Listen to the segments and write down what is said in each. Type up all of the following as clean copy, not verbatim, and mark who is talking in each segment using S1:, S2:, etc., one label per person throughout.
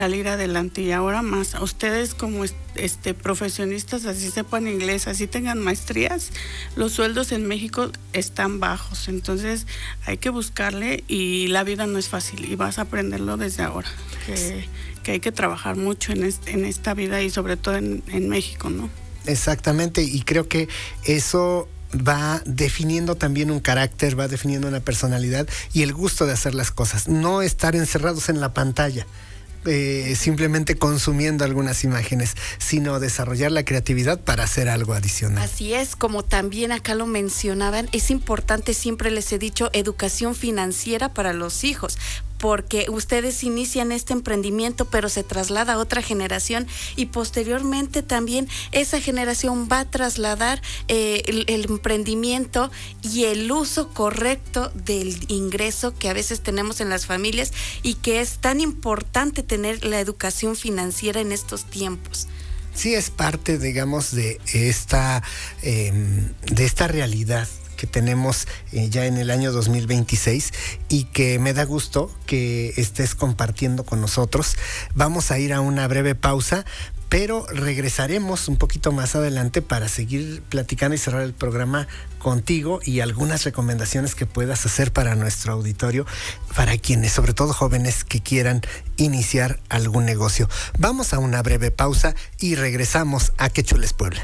S1: salir adelante. Y ahora más, ustedes como profesionistas, así sepan inglés, así tengan maestrías, los sueldos en México están bajos, entonces hay que buscarle, y la vida no es fácil y vas a aprenderlo desde ahora, que hay que trabajar mucho en esta vida, y sobre todo en México, ¿no?
S2: Exactamente, y creo que eso va definiendo también un carácter, va definiendo una personalidad y el gusto de hacer las cosas, no estar encerrados en la pantalla, simplemente consumiendo algunas imágenes, sino desarrollar la creatividad para hacer algo adicional.
S3: Así es, como también acá lo mencionaban, es importante, siempre les he dicho, educación financiera para los hijos, porque ustedes inician este emprendimiento, pero se traslada a otra generación, y posteriormente también esa generación va a trasladar el emprendimiento y el uso correcto del ingreso que a veces tenemos en las familias, y que es tan importante tener la educación financiera en estos tiempos.
S2: Sí, es parte, digamos, de esta realidad que tenemos ya en el año 2026, y que me da gusto que estés compartiendo con nosotros. Vamos a ir a una breve pausa, pero regresaremos un poquito más adelante para seguir platicando y cerrar el programa contigo, y algunas recomendaciones que puedas hacer para nuestro auditorio, para quienes, sobre todo jóvenes, que quieran iniciar algún negocio. Vamos a una breve pausa y regresamos a Qué Chula es Puebla.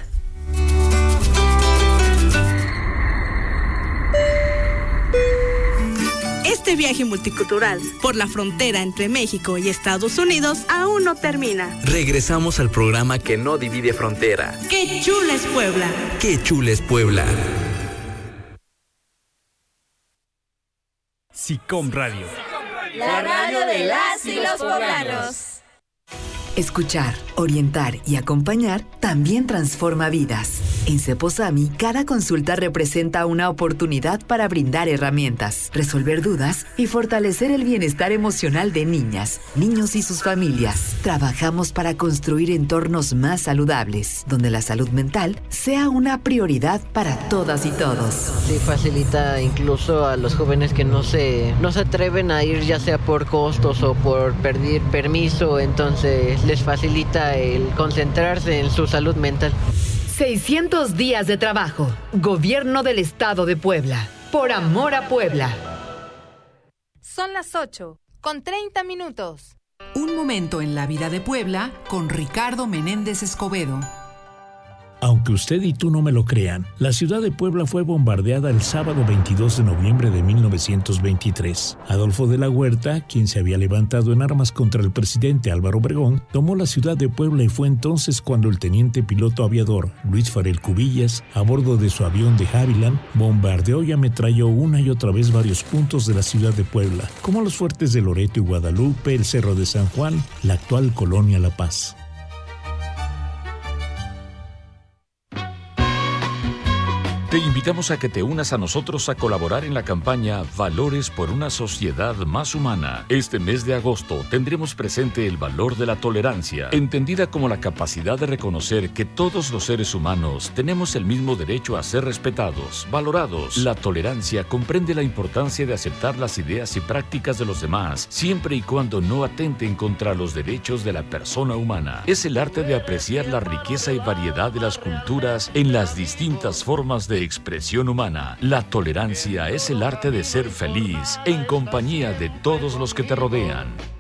S4: Este viaje multicultural por la frontera entre México y Estados Unidos aún no termina.
S5: Regresamos al programa que no divide frontera.
S4: ¡Qué chula es Puebla!
S5: ¡Qué chula es Puebla!
S6: SICOM Radio.
S7: La radio de las y los poblanos.
S8: Escuchar, orientar y acompañar también transforma vidas. En Ceposami, cada consulta representa una oportunidad para brindar herramientas, resolver dudas y fortalecer el bienestar emocional de niñas, niños y sus familias. Trabajamos para construir entornos más saludables, donde la salud mental sea una prioridad para todas y todos.
S9: Sí, facilita incluso a los jóvenes que no se atreven a ir, ya sea por costos o por pedir permiso, entonces les facilita el concentrarse en su salud mental.
S8: 600 días de trabajo. Gobierno del Estado de Puebla. Por amor a Puebla.
S10: Son las 8:30.
S11: Un momento en la vida de Puebla con Ricardo Menéndez Escobedo.
S6: Aunque usted y tú no me lo crean, la ciudad de Puebla fue bombardeada el sábado 22 de noviembre de 1923. Adolfo de la Huerta, quien se había levantado en armas contra el presidente Álvaro Obregón, tomó la ciudad de Puebla, y fue entonces cuando el teniente piloto aviador Luis Farel Cubillas, a bordo de su avión de Havilland, bombardeó y ametralló una y otra vez varios puntos de la ciudad de Puebla, como los fuertes de Loreto y Guadalupe, el Cerro de San Juan, la actual Colonia La Paz.
S12: Te invitamos a que te unas a nosotros a colaborar en la campaña Valores por una sociedad más humana. Este mes de agosto tendremos presente el valor de la tolerancia, entendida como la capacidad de reconocer que todos los seres humanos tenemos el mismo derecho a ser respetados, valorados. La tolerancia comprende la importancia de aceptar las ideas y prácticas de los demás, siempre y cuando no atenten contra los derechos de la persona humana. Es el arte de apreciar la riqueza y variedad de las culturas en las distintas formas de expresión humana. La tolerancia es el arte de ser feliz en compañía de todos los que te rodean.